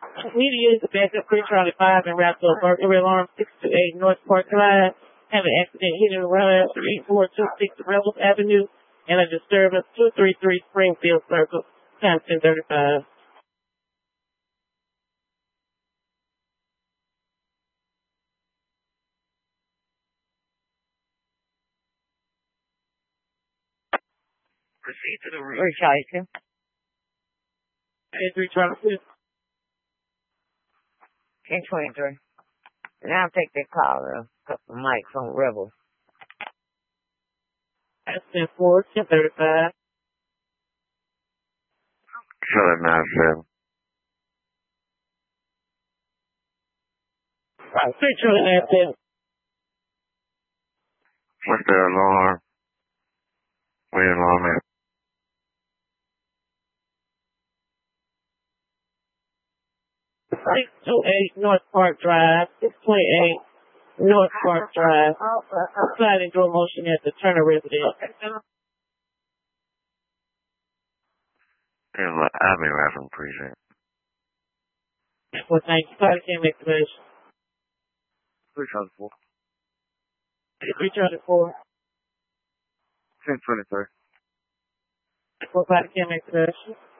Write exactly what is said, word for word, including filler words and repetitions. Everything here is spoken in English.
Media is a backup for Charlie five and wrapped up burglary alarm six two eight North Park Drive. Have an accident hitting around eight four two six Rebels Avenue and a disturbance two three three Springfield Circle, time ten thirty-five. Proceed to the room. Where's Charlie two? ten three Charlie ten twenty-three. Now take that call, uh, couple Mike from Rebel. That's ten four, ten thirty-five. Charlie nine seven. Right, three Charlie nine seven. What's the alarm? Where the alarm at? six two eight North Park Drive, six twenty-eight North Park Drive. Sliding door motion at the Turner residence. Yeah, look, I'll be right from precinct. Well, thank you. Sorry, I can't make the measure. three Charlie four. three Charlie four. ten twenty-three. Well, I can't make the measure.